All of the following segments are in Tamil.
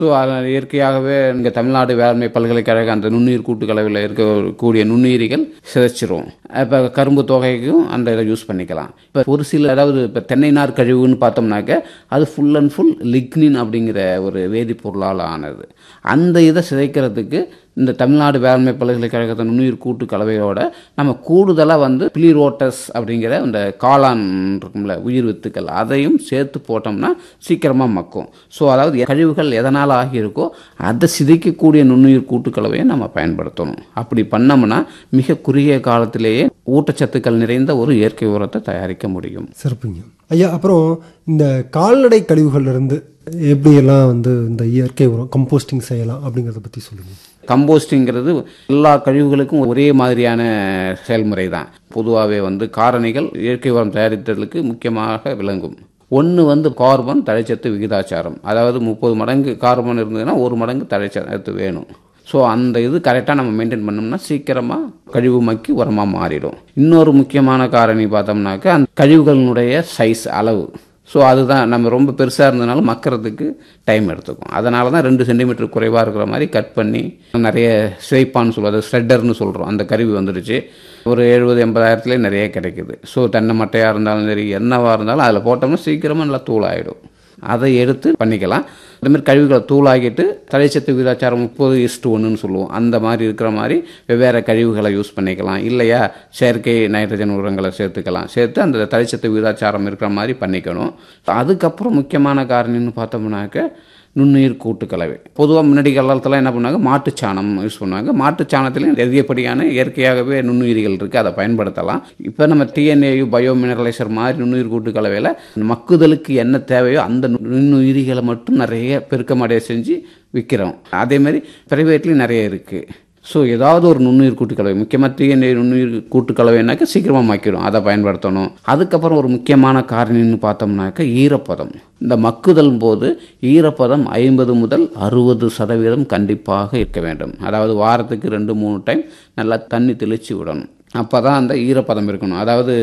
ஸோ அதனால் இயற்கையாகவே இங்கே தமிழ்நாடு வேளாண்மை பல்கலைக்கழக அந்த நுண்ணுயிர் கூட்டு கலவையில் இருக்கக்கூடிய நுண்ணுயிரிகள் சிதைச்சிரும். இப்போ கரும்பு தொகைக்கும் அந்த இதை யூஸ் பண்ணிக்கலாம். இப்போ ஒரு சில அதாவது இப்போ தென்னை நார் கழிவுன்னு பார்த்தோம்னாக்க அது ஃபுல் அண்ட் ஃபுல் லிக்னின் அப்படிங்கிற ஒரு வேதிப்பொருளால் ஆனது. அந்த இதை சிதைக்கிறதுக்கு இந்த தமிழ்நாடு வேளாண்மை பல்கலைக்கழகத்தின் நுண்ணுயிர் கூட்டு கலவையோட நம்ம கூடுதலாக பிளிரோட்டஸ் அப்படிங்கிற இந்த காளான் இருக்கும்ல உயிர் வித்துக்கள் அதையும் சேர்த்து போட்டோம்னா சீக்கிரமாக மக்கும். ஸோ அதாவது கழிவுகள் எதனால் ஆகியிருக்கோ அதை சிதைக்கக்கூடிய நுண்ணுயிர் கூட்டு கலவையை நம்ம பயன்படுத்தணும். அப்படி பண்ணோம்னா மிக குறுகிய காலத்திலேயே ஊட்டச்சத்துக்கள் நிறைந்த ஒரு இயற்கை உரத்தை தயாரிக்க முடியும். சிறப்புங்க ஐயா. அப்புறம் இந்த கால்நடை கழிவுகள்லேருந்து எப்படியெல்லாம் இந்த இயற்கை உரம் கம்போஸ்டிங் செய்யலாம் அப்படிங்கிறத பற்றி சொல்லுங்கள். கம்போஸ்டிங்கிறது எல்லா கழிவுகளுக்கும் ஒரே மாதிரியான செயல்முறை தான். பொதுவாகவே காரணிகள் இயற்கை உரம் தயாரித்தலுக்கு முக்கியமாக விளங்கும். ஒன்று கார்பன் தழைச்சத்து விகிதாச்சாரம், அதாவது 30 மடங்கு கார்பன் இருந்ததுன்னா 1 மடங்கு தழைச்சத்து வேணும். ஸோ அந்த இது கரெக்டாக நம்ம மெயின்டைன் பண்ணோம்னா சீக்கிரமாக கழிவு மக்கி உரமாக மாறிடும். இன்னொரு முக்கியமான காரணி பார்த்தோம்னாக்கா அந்த கழிவுகளினுடைய சைஸ் அளவு. ஸோ அதுதான் நம்ம ரொம்ப பெருசாக இருந்ததுனால மக்கறதுக்கு டைம் எடுத்துக்கும். அதனால தான் 2 சென்டிமீட்டர் குறைவாக இருக்கிற மாதிரி கட் பண்ணி நிறைய ஸ்வைப்பான்னு சொல்லுவோம், அது ஸ்ட்ரெட்டர்னு சொல்கிறோம். அந்த கருவி வந்துடுச்சு. ஒரு 70-80 நிறைய கிடைக்குது. ஸோ தென்னை மட்டையாக இருந்தாலும் சரி என்னவாக இருந்தாலும் அதில் போட்டோம்னா சீக்கிரமாக நல்லா தூளாகிடும். அதை எடுத்து பண்ணிக்கலாம். அதுமாதிரி கழிவுகளை தூளாகிட்டு தழைச்சத்து விகிதாச்சாரம் 30:1 சொல்லுவோம். அந்த மாதிரி இருக்கிற மாதிரி வெவ்வேறு கழிவுகளை யூஸ் பண்ணிக்கலாம். இல்லையா செயற்கை நைட்ரஜன் உரங்களை சேர்த்து அந்த தழைச்சத்து விகிதாச்சாரம் இருக்கிற மாதிரி பண்ணிக்கணும். அதுக்கப்புறம் முக்கியமான காரணின்னு பார்த்தோம்னாக்க நுண்ணுயிர் கூட்டு கலவை. பொதுவாக முன்னாடி காலத்தில் என்ன பண்ணாங்க, மாட்டுச்சாணம் யூஸ் பண்ணுவாங்க. மாட்டுச்சாணத்துலேயும் அதிகப்படியான இயற்கையாகவே நுண்ணுயிரிகள் இருக்குது, அதை பயன்படுத்தலாம். இப்போ நம்ம டிஎன்ஏயு பயோ மினரலைசர் மாதிரி நுண்ணுயிர் கூட்டு கலவையில் மக்குதலுக்கு என்ன தேவையோ அந்த நுண்ணுயிரிகளை மட்டும் நிறைய பெருக்கமடைய செஞ்சு விற்கிறோம். அதேமாதிரி பிரைவேட்லேயும் நிறைய இருக்குது. ஸோ ஏதாவது ஒரு நுண்ணுயிர் கூட்டுக்கலவை, முக்கியமாக டிஎன்ஏ நுண்ணுயிர் கூட்டுக்கலவைனாக்கா சீக்கிரமாக மக்கிடும், அதை பயன்படுத்தணும். அதுக்கப்புறம் ஒரு முக்கியமான காரணின்னு பார்த்தோம்னாக்கா ஈரப்பதம். இந்த மக்குதல் போது ஈரப்பதம் 50 முதல் 60% கண்டிப்பாக இருக்க வேண்டும். அதாவது வாரத்துக்கு 2-3 டைம் நல்லா தண்ணி தெளித்து விடணும். அப்போ தான் அந்த ஈரப்பதம் இருக்கணும். அதாவது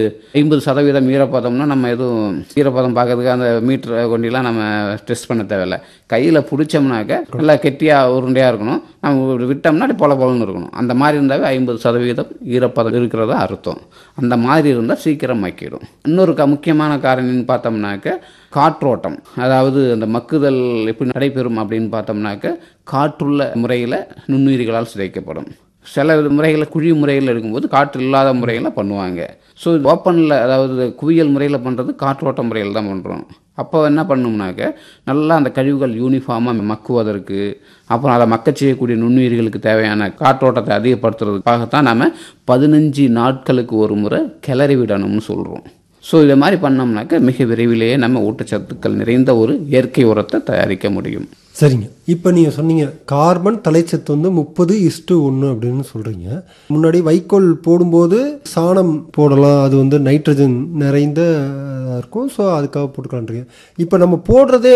50% ஈரப்பதம்னா நம்ம எதுவும் ஈரப்பதம் பார்க்கறதுக்கு அந்த மீட்டரை கொண்டிலாம் நம்ம டெஸ்ட் பண்ண தேவையில்லை. கையில் பிடிச்சோம்னாக்க நல்லா கெட்டியாக உருண்டையாக இருக்கணும். நம்ம விட்டோம்னா பொல பொலன்னு இருக்கணும். அந்த மாதிரி இருந்தாவே 50% ஈரப்பதம் இருக்கிறதா அர்த்தம். அந்த மாதிரி இருந்தால் சீக்கிரம் மக்கிடும். இன்னொரு முக்கியமான காரணின்னு பார்த்தோம்னாக்க காற்றோட்டம். அதாவது அந்த மக்குதல் எப்படி நடைபெறும் அப்படின்னு பார்த்தோம்னாக்க காற்றுள்ள முறையில் நுண்ணுயிரிகளால் சிதைக்கப்படும். சில முறைகளில் குழி முறையில் எடுக்கும்போது காற்று இல்லாத முறையில் பண்ணுவாங்க. ஸோ ஓப்பனில் அதாவது குவியல் முறையில் பண்ணுறது காற்றோட்ட முறையில் தான் பண்ணுறோம். அப்போ என்ன பண்ணோம்னாக்க நல்லா அந்த கழிவுகள் யூனிஃபார்மாக மக்குவதற்கு, அப்புறம் அதை மக்கச் செய்யக்கூடிய நுண்ணுயிர்களுக்கு தேவையான காற்றோட்டத்தை அதிகப்படுத்துறதுக்காகத்தான் நம்ம 15 நாட்களுக்கு ஒரு முறை கிளறி விடணும்னு சொல்கிறோம். ஸோ இதை மாதிரி பண்ணோம்னாக்க மிக விரைவிலேயே நம்ம ஊட்டச்சத்துக்கள் நிறைந்த ஒரு இயற்கை உரத்தை தயாரிக்க முடியும். சரிங்க. இப்போ நீங்கள் சொன்னீங்க கார்பன் தலைச்சத்து 30:1 அப்படின்னு சொல்கிறீங்க. முன்னாடி வைக்கோல் போடும்போது சாணம் போடலாம், அது நைட்ரஜன் நிறைந்த இருக்கும். ஸோ அதுக்காக போட்டுக்கலான்றீங்க. இப்போ நம்ம போடுறதே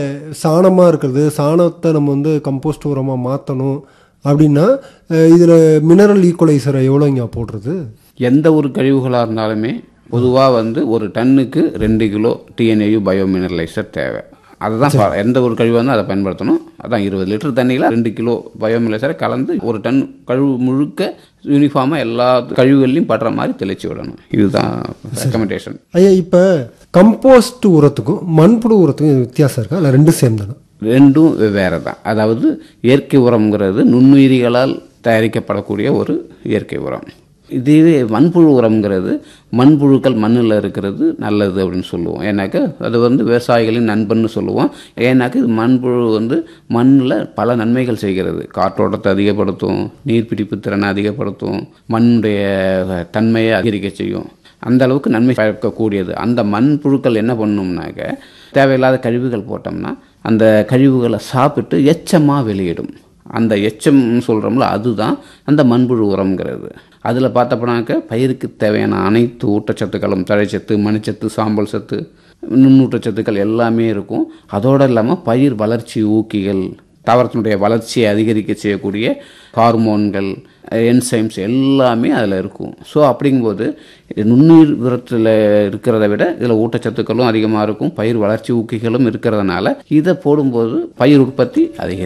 சாணமாக இருக்கிறது, சாணத்தை நம்ம கம்போஸ்ட் உரமாக மாற்றணும் அப்படின்னா இதில் மினரல் ஈக்குவலைசரை எவ்வளோங்க போடுறது? எந்த ஒரு கழிவுகளாக இருந்தாலுமே பொதுவாக ஒரு டன்னுக்கு 2 கிலோ டிஎன்ஏயு பயோ மினரலைசர் தேவை. அதுதான் எந்த ஒரு கழிவாக இருந்தால் அதை பயன்படுத்தணும். அதான் 20 லிட்டர் தண்ணியில் 2 கிலோ பயோ மினரலைசரை கலந்து 1 டன் கழிவு முழுக்க யூனிஃபார்மாக எல்லா கழிவுகள்லையும் படுற மாதிரி தெளிச்சு விடணும். இதுதான் ரெக்கமெண்டேஷன். ஐயா, இப்போ கம்போஸ்ட் உரத்துக்கும் மண்புழு உரத்துக்கும் வித்தியாசம் இருக்கா இல்லை ரெண்டும் சேர்ந்தானா? ரெண்டும் வேறு தான். அதாவது இயற்கை உரம்ங்கிறது நுண்ணுயிரிகளால் தயாரிக்கப்படக்கூடிய ஒரு இயற்கை உரம். இதுவே மண்புழு உரம்ங்கிறது மண்புழுக்கள் மண்ணில் இருக்கிறது நல்லது அப்படின்னு சொல்லுவோம். ஏன்னாக்கா அது விவசாயிகளின் நண்பன்னு சொல்லுவோம். ஏன்னாக்கா இது மண்புழு மண்ணில் பல நன்மைகள் செய்கிறது. காற்றோட்டத்தை அதிகப்படுத்தும், நீர்பிடிப்பு திறனை அதிகப்படுத்தும், மண்ணுடைய தன்மையை அதிகரிக்க செய்யும். அந்த அளவுக்கு நன்மை பயக்கக்கூடியது. அந்த மண்புழுக்கள் என்ன பண்ணணும்னாக்க தேவையில்லாத கழிவுகள் போட்டோம்னா அந்த கழிவுகளை சாப்பிட்டு எச்சமாக வெளியிடும். அந்த எச்சம்னு சொல்கிறோம்ல, அதுதான் அந்த மண்புழு உரம்ங்கிறது. அதில் பார்த்தப்போனாக்க பயிருக்கு தேவையான அனைத்து ஊட்டச்சத்துக்களும் தழைச்சத்து, மணிச்சத்து, சாம்பல் சத்து, நுண்ணூட்டச்சத்துக்கள் எல்லாமே இருக்கும். அதோடு இல்லாமல் பயிர் வளர்ச்சி ஊக்கிகள், தாவரத்தினுடைய வளர்ச்சியை அதிகரிக்க செய்யக்கூடிய ஹார்மோன்கள், என்சைம்ஸ் எல்லாமே அதில் இருக்கும். ஸோ அப்படிங்கும்போது நுண்ணுயிர் உரத்தில் இருக்கிறத விட இதில் ஊட்டச்சத்துக்களும் அதிகமாக இருக்கும், பயிர் வளர்ச்சி ஊக்கிகளும் இருக்கிறதுனால இதை போடும்போது பயிர் உற்பத்தி அதிகரிக்கும்.